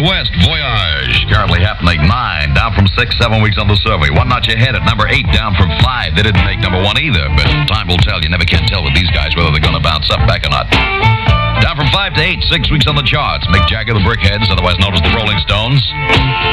West, Voyage, currently happening 9, down from 6, 7 weeks on the survey. One notch ahead at number 8, down from 5. They didn't make number 1 either, but time will tell. You never can tell with these guys whether they're going to bounce up back or not. Down from 5 to 8, 6 weeks on the charts. Mick Jagger, the Brickheads, otherwise known as the Rolling Stones.